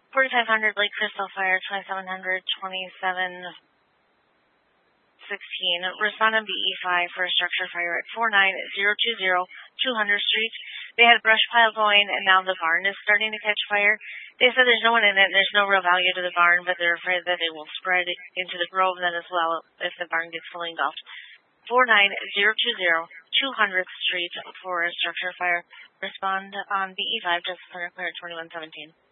4500 Lake Crystal Fire, 2700, 2716. Respond on BE5 for a structure fire at 49020 200 Street. They had a brush pile going, and now the barn is starting to catch fire. They said there's no one in it, and there's no real value to the barn, but they're afraid that it will spread into the grove then as well if the barn gets fully engulfed. 49020 200th Street for a structure fire. Respond on BE5, Justice Center, clear 2117.